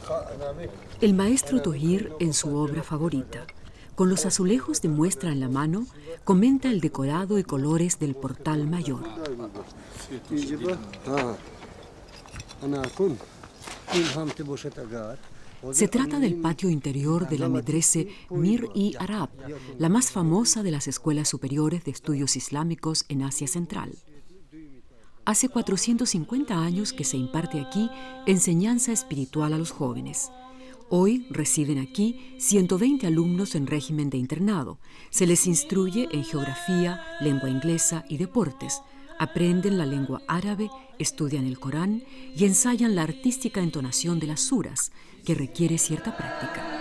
El maestro Tohir, en su obra favorita, con los azulejos de muestra en la mano, comenta el decorado y colores del portal mayor. Se trata del patio interior de la Medrese Mir-i-Arab, la más famosa de las escuelas superiores de estudios islámicos en Asia Central. Hace 450 años que se imparte aquí enseñanza espiritual a los jóvenes. Hoy residen aquí 120 alumnos en régimen de internado. Se les instruye en geografía, lengua inglesa y deportes. Aprenden la lengua árabe, estudian el Corán y ensayan la artística entonación de las suras, que requiere cierta práctica.